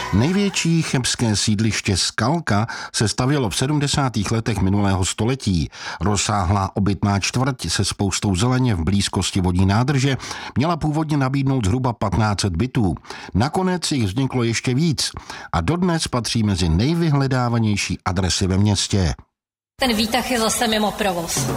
Největší chebské sídliště Skalka se stavělo v 70. letech minulého století. Rozsáhlá obytná čtvrť se spoustou zeleně v blízkosti vodní nádrže měla původně nabídnout zhruba 1500 bytů. Nakonec jich vzniklo ještě víc a dodnes patří mezi nejvyhledávanější adresy ve městě. Ten výtah je zase mimo provoz.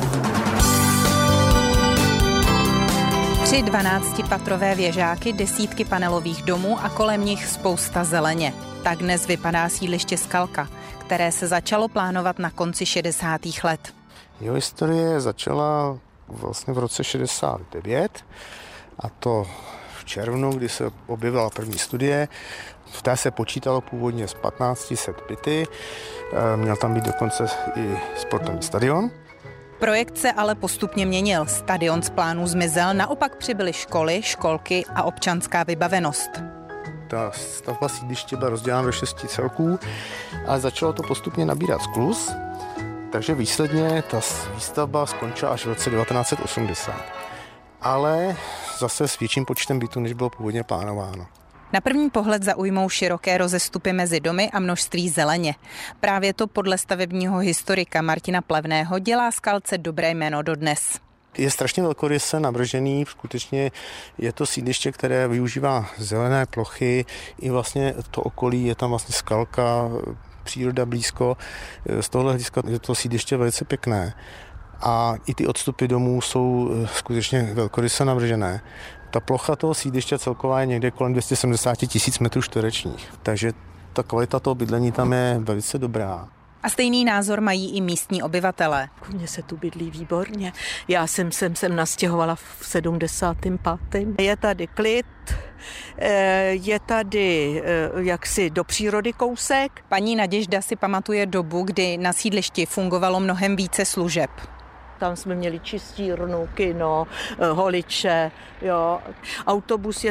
3 12patrové věžáky, desítky panelových domů a kolem nich spousta zeleně. Tak dnes vypadá sídliště Skalka, které se začalo plánovat na konci 60. let. Jeho historie začala vlastně v roce 69 a to v červnu, kdy se objevila první studie. V té se počítalo původně z 1500 byty, měl tam být dokonce i sportovní stadion. Projekt se ale postupně měnil. Stadion z plánů zmizel, naopak přibyly školy, školky a občanská vybavenost. Ta stavba sídliště byla rozdělena do 6 celků, ale začalo to postupně nabírat skluz, takže výsledně ta výstavba skončila až v roce 1980. Ale zase s větším počtem bytů, než bylo původně plánováno. Na první pohled zaujmou široké rozestupy mezi domy a množství zeleně. Právě to podle stavebního historika Martina Plevného dělá Skalce dobré jméno dodnes. Je strašně velkoryse navržený, skutečně je to sídliště, které využívá zelené plochy, i vlastně to okolí, je tam vlastně Skalka, příroda blízko. Z tohohle hlediska je to sídliště velice pěkné a i ty odstupy domů jsou skutečně velkoryse navržené. Ta plocha toho sídliště celková je někde kolem 270 000 metrů čtverečních, takže ta kvalita toho bydlení tam je velice dobrá. A stejný názor mají i místní obyvatelé. Mně se tu bydlí výborně. Já jsem nastěhovala v 75. Je tady klid, je tady jaksi do přírody kousek. Paní Naděžda si pamatuje dobu, kdy na sídlišti fungovalo mnohem více služeb. Tam jsme měli čistírnu, kino, holiče, jo. Autobus je